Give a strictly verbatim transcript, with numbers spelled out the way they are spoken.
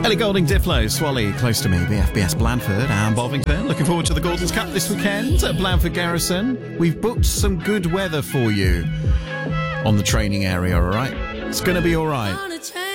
Ellie Goulding, Diplo, Swally, close to me, B F B S Blandford and Bovington. Looking forward to the Gordons Cup this weekend at Blandford Garrison. We've booked some good weather for you on the training area, all right? It's going to be all right.